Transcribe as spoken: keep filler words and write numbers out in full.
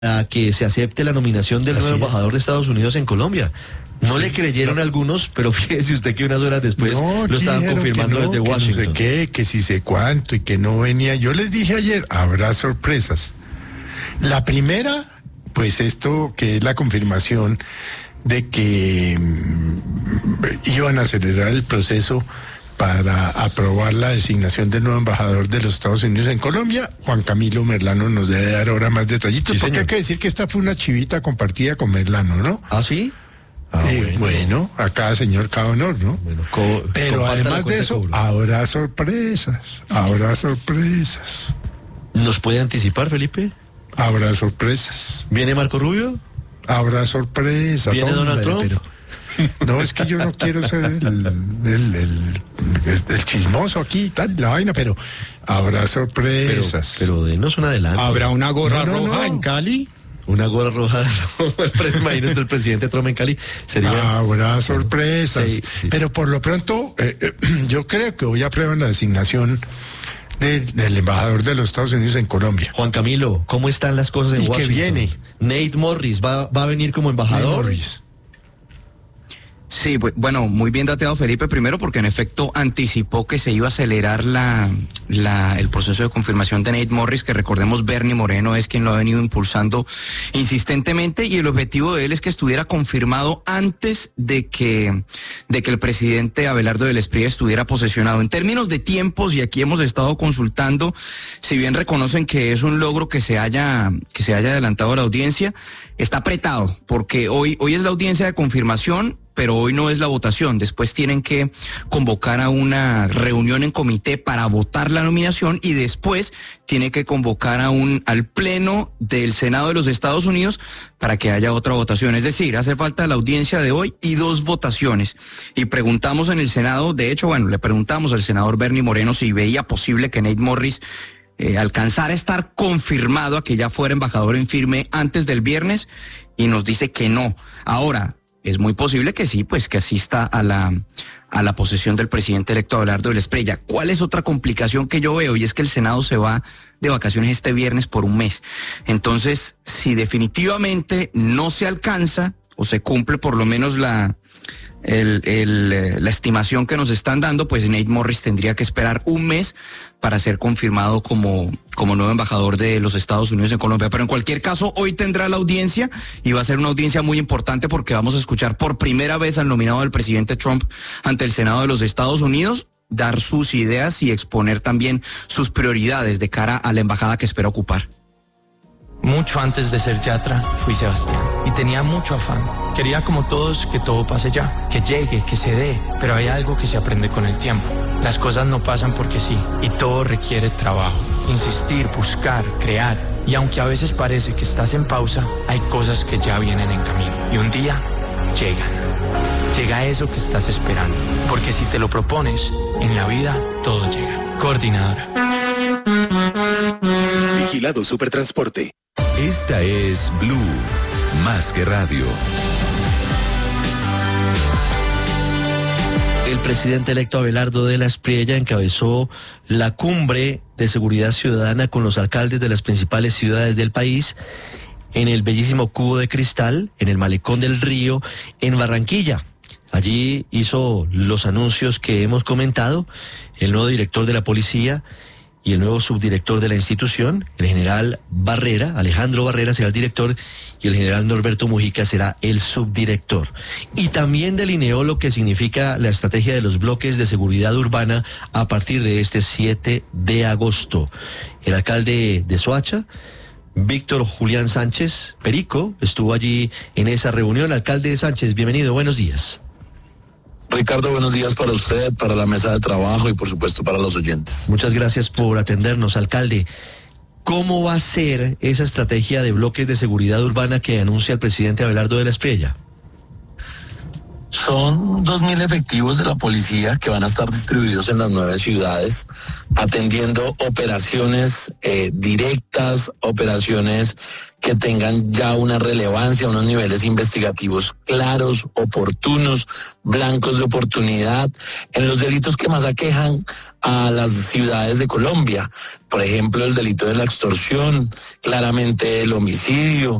a que se acepte la nominación del Así nuevo es. embajador de Estados Unidos en Colombia. No Sí, le creyeron no. algunos, pero fíjese usted que unas horas después No, lo estaban dijeron confirmando que no, desde que Washington. No sé qué, que si sé cuánto y que no venía. Yo les dije ayer, habrá sorpresas. La primera, pues esto que es la confirmación de que mm, iban a acelerar el proceso para aprobar la designación del nuevo embajador de los Estados Unidos en Colombia. Juan Camilo Merlano nos debe dar ahora más detallitos, Sí, porque señor. hay que decir que esta fue una chivita compartida con Merlano, ¿no? ¿Ah, sí? Ah, Eh, bueno. a cada señor cada honor, ¿no? Bueno, co- Pero comparta la además de cuenta eso, cobro. habrá sorpresas, habrá sorpresas, ¿Nos puede anticipar, Felipe? habrá sorpresas, ¿Viene Marco Rubio? habrá sorpresas. ¿Viene Donald hombre, Trump? pero- no, es que yo no quiero ser el, el, el- el- el chismoso aquí y tal, la vaina, pero habrá Pero, sorpresas. pero denos un adelanto. ¿Habrá una gorra No, no, roja no. en Cali? Una gorra roja. Imagínese el presidente Trump en Cali. Sería... Habrá sorpresas. Sí, sí. Pero por lo pronto, eh, eh, yo creo que hoy aprueban la designación del, del embajador de los Estados Unidos en Colombia. Juan Camilo, ¿cómo están las cosas en ¿Y qué Washington? viene? Nate Morris va, va a venir como embajador. Morris. Sí, bu- bueno, muy bien dateado Felipe, primero porque en efecto anticipó que se iba a acelerar la, la, el proceso de confirmación de Nate Morris, que recordemos Bernie Moreno es quien lo ha venido impulsando insistentemente, y el objetivo de él es que estuviera confirmado antes de que, de que el presidente Abelardo del Espriella estuviera posesionado. En términos de tiempos, y aquí hemos estado consultando, si bien reconocen que es un logro que se haya, que se haya adelantado a la audiencia, está apretado, porque hoy, hoy es la audiencia de confirmación, pero hoy no es la votación. Después tienen que convocar a una reunión en comité para votar la nominación y después tiene que convocar a un al pleno del Senado de los Estados Unidos para que haya otra votación. Es decir, hace falta la audiencia de hoy y dos votaciones. Y preguntamos en el Senado, de hecho, bueno, le preguntamos al senador Bernie Moreno si veía posible que Nate Morris eh, alcanzara a estar confirmado a que ya fuera embajador en firme antes del viernes, y nos dice que no. Ahora, es muy posible que sí, pues que asista a la, a la posesión del presidente electo Abelardo del Espriella. ¿Cuál es otra complicación que yo veo? Y es que el Senado se va de vacaciones este viernes por un mes. Entonces, si definitivamente no se alcanza o se cumple por lo menos la, el, el, eh, la estimación que nos están dando, pues Nate Morris tendría que esperar un mes para ser confirmado como, como nuevo embajador de los Estados Unidos en Colombia. Pero en cualquier caso, hoy tendrá la audiencia y va a ser una audiencia muy importante porque vamos a escuchar por primera vez al nominado del presidente Trump ante el Senado de los Estados Unidos, dar sus ideas y exponer también sus prioridades de cara a la embajada que espera ocupar. Mucho antes de ser Yatra, fui Sebastián y tenía mucho afán. Quería como todos que todo pase ya, que llegue, que se dé, pero hay algo que se aprende con el tiempo. Las cosas no pasan porque sí y todo requiere trabajo, insistir, buscar, crear. Y aunque a veces parece que estás en pausa, hay cosas que ya vienen en camino y un día llegan. Llega eso que estás esperando, porque si te lo propones, en la vida todo llega. Coordinadora. Vigilado Supertransporte. Esta es Blue, más que radio. El presidente electo Abelardo de la Espriella encabezó la cumbre de seguridad ciudadana con los alcaldes de las principales ciudades del país en el bellísimo Cubo de Cristal, en el Malecón del Río, en Barranquilla. Allí hizo los anuncios que hemos comentado, el nuevo director de la policía y el nuevo subdirector de la institución, el general Barrera, Alejandro Barrera será el director y el general Norberto Mujica será el subdirector. Y también delineó lo que significa la estrategia de los bloques de seguridad urbana a partir de este siete de agosto. El alcalde de Soacha, Víctor Julián Sánchez Perico, estuvo allí en esa reunión. Alcalde Sánchez, bienvenido, buenos días. Ricardo, buenos días para usted, para la mesa de trabajo y por supuesto para los oyentes. Muchas gracias por atendernos, alcalde. ¿Cómo va a ser esa estrategia de bloques de seguridad urbana que anuncia el presidente Abelardo de la Espriella? Son dos mil efectivos de la policía que van a estar distribuidos en las nueve ciudades, atendiendo operaciones eh, directas, operaciones que tengan ya una relevancia, unos niveles investigativos claros, oportunos, blancos de oportunidad, en los delitos que más aquejan a las ciudades de Colombia. Por ejemplo, el delito de la extorsión, claramente el homicidio,